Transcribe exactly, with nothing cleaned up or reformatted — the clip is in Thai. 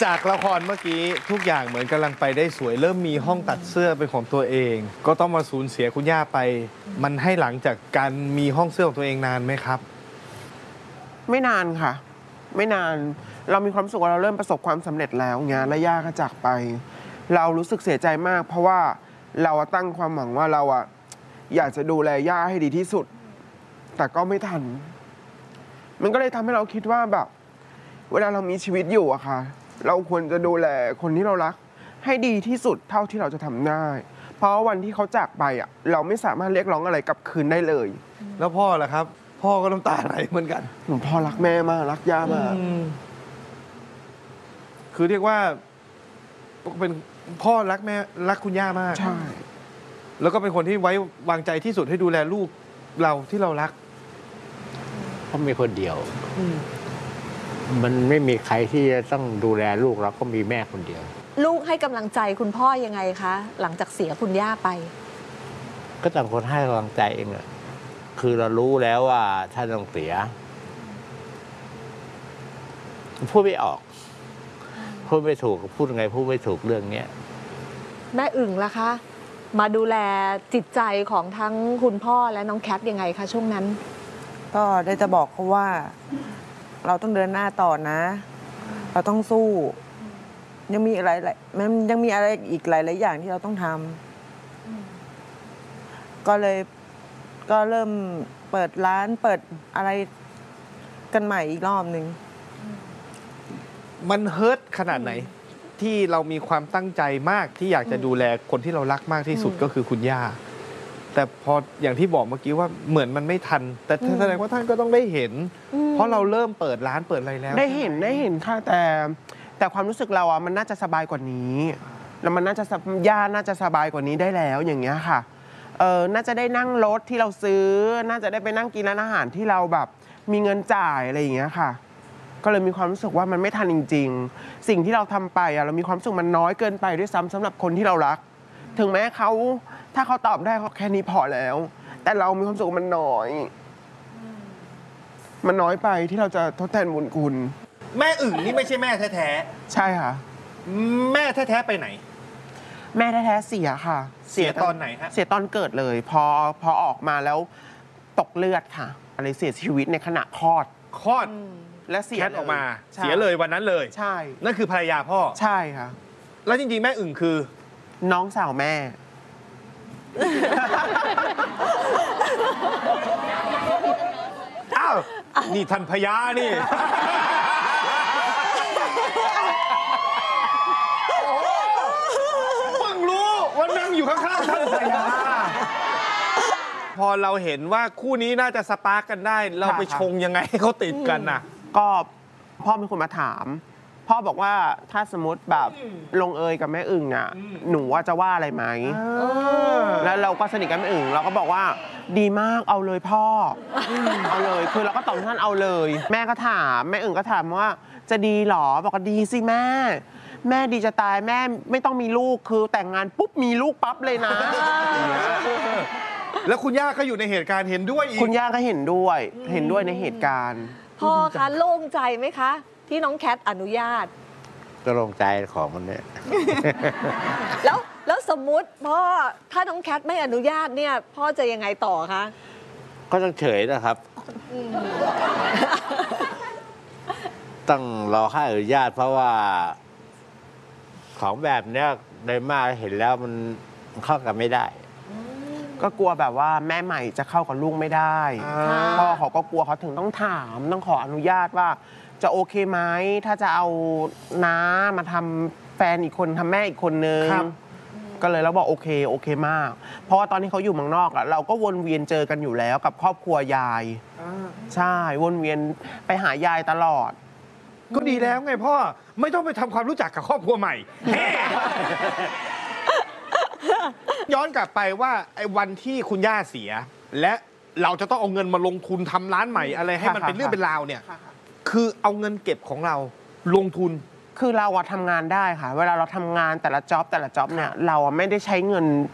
จากละครเมื่อกี้ทุกอย่างเหมือนกำลังไปได้สวยเริ่มมีห้องตัดเสื้อเป็นของตัวเอง ก็ต้องมาสูญเสียคุณย่าไป มันให้หลังจากการมีห้องเสื้อของตัวเองนานไหมครับไม่นานค่ะ ไม่นานเรามีความสุขว่าเราเริ่มประสบความสำเร็จแล้วงานและย่าก็จากไป เรารู้สึกเสียใจมาก เพราะว่าเราตั้งความหวังว่าเราอะอยากจะดูแลย่าให้ดีที่สุด แต่ก็ไม่ทัน มันก็เลยทำให้เราคิดว่าแบบ เวลาเรามีชีวิตอยู่อะค่ะ เราควรจะดูแลคนที่เรารัก ให้ดีที่สุดเท่าที่เราจะทำได้ เพราะวันที่เขาจากไปอะเราไม่สามารถเรียกร้องอะไรกลับคืนได้เลยแล้วพ่อล่ะครับ พ่อก็น้ำตาไหลเหมือนกันหลวงพ่อรักแม่มากรักย่ามากคือเรียกว่าเป็นพ่อรักแม่รักคุณย่ามากใช่แล้วก็เป็นคนที่ไว้วางใจที่สุดให้ดูแลลูกเราที่เรารักเขามีคนเดียว มันไม่มีใครที่จะต้องดูแลลูกเราก็มีแม่คนเดียวลูกให้กำลังใจคุณพ่อยังไงคะ หลังจากเสียคุณย่าไปก็ต่างคนให้กำลังใจเองอะคือเรารู้แล้วว่าถ้าต้องเสียพูดไม่ออก พูดไม่ถูกพูดยังไงพูดไม่ถูกเรื่องเนี้ยแม่อึ่งล่ะคะ มาดูแลจิตใจของทั้งคุณพ่อและน้องแคทยังไงคะช่วงนั้นก็ได้จะบอกเขาว่า เราต้องเดินหน้าต่อนะ เราต้องสู้ ยังมีอะไรมันยังมีอะไรอีกหลาย ๆ อย่างที่เราต้องทำก็เลยก็เริ่มเปิดร้านเปิดอะไรกันใหม่อีกรอบหนึ่งมันเฮิร์ตขนาดไหน ที่เรามีความตั้งใจมากที่อยากจะดูแลคนที่เรารักมากที่สุดก็คือคุณย่า แต่พออย่างที่บอกเมื่อกี้ว่าเหมือนมันไม่ทัน แต่แสดงว่าท่านก็ต้องได้เห็น เพราะเราเริ่มเปิดร้านเปิดอะไรแล้วได้เห็นได้เห็นค่ะแต่แต่ความรู้สึกเราอะมันน่าจะสบายกว่านี้ แล้วมันน่าจะย่าน่าจะสบายกว่านี้ได้แล้วอย่างเงี้ยค่ะเออน่าจะได้นั่งรถที่เราซื้อ น่าจะได้ไปนั่งกินร้านอาหารที่เราแบบมีเงินจ่ายอะไรอย่างเงี้ยค่ะ ก็เลยมีความรู้สึกว่ามันไม่ทันจริง ๆ สิ่งที่เราทำไปอะเรามีความรู้สึกมันน้อยเกินไปด้วยซ้ำสำหรับคนที่เรารัก ถึงแม้เขาถ้าเขาตอบได้เขาแค่นี้พอแล้ว แต่เรามีความรู้สึกว่ามันน้อย มันน้อยไปที่เราจะทดแทนบุญคุณแม่อึ่งนี่ไม่ใช่แม่แท้ใช่ค่ะๆแม่แท้ๆไปไหนแม่แท้ๆเสียค่ะเสียตอนไหนฮะเสียตอนเกิดเลย พอพอออกมาแล้วตกเลือดค่ะ อะไรเสียชีวิตในขณะคลอดคลอดและเสียแคทออกมาใช่เสียเลยวันนั้นเลยใช่นั่นคือภรรยาพ่อใช่ค่ะแล้วจริงๆ แม่อึ่งคือน้องสาวแม่อ้าว นี่ท่านพญานี่ เพิ่งรู้ว่านั่งอยู่ข้างๆท่านพญา พอเราเห็นว่าคู่นี้น่าจะสปาร์กกันได้ เราไปชงยังไงให้เขาติดกันน่ะก็พ่อเป็นคนมาถาม พ่อบอกว่าถ้าสมมติแบบลงเอยกับแม่อึ่งอ่ะหนูว่าจะว่าอะไรไหม แล้วเราก็สนิทกับแม่อึ่งเราก็บอกว่าดีมากเอาเลยพ่ออเอาเลยคือเราก็ตอบท่านเอาเลย แม่ก็ถามแม่อึ่งก็ถามว่าจะดีหรอบอกว่าดีสิแม่ แม่ดีจะตายแม่ไม่ต้องมีลูกคือแต่งงานปุ๊บมีลูกปั๊บเลยนะแล้วคุณย่าก็อยู่ในเหตุการณ์เห็นด้วยอีกคุณย่าก็เห็นด้วยเห็นด้วยในเหตุการณ์พ่อคะโล่งใจไหมคะ ที่น้องแคทอนุญาตก็ลงใจของมันเนี่ยแล้วแล้วสมมุติพ่อถ้าน้องแคทไม่อนุญาตเนี่ย พ่อจะยังไงต่อคะก็ต้องเฉยนะครับ ต้องรอให้อนุญาตเพราะว่า ของแบบเนี้ยโดยมากเห็นแล้วมันเข้ากันไม่ได้ก็กลัวแบบว่าแม่ใหม่จะเข้ากับลูกไม่ได้อ่าพ่อเขาก็กลัวเขาถึงต้องถามต้องขออนุญาตว่าจะโอเคไหมถ้าจะเอาน้ามาทำแฟนอีกคนทำแม่อีกคนนึงครับก็เลยเราบอกโอเคโอเคมาก เพราะว่าตอนที่เขาอยู่เมืองนอกอะเราก็วนเวียนเจอกันอยู่แล้วกับครอบครัวยาย ใช่วนเวียนไปหายายตลอดก็ดีแล้วไงพ่อ ไม่ต้องไปทำความรู้จักกับครอบครัวใหม่ ย้อนกลับไปว่าไอ้วันที่คุณย่าเสีย และเราจะต้องเอาเงินมาลงทุนทำร้านใหม่อะไรให้มันค่ะเป็นเรื่องค่ะเป็นราวเนี่ย คือเอาเงินเก็บของเราลงทุนคือเราอะทำงานได้ค่ะ เวลาเราทำงานแต่ละจ็อบแต่ละจ็อบเนี่ยเราอะไม่ได้ใช้เงิน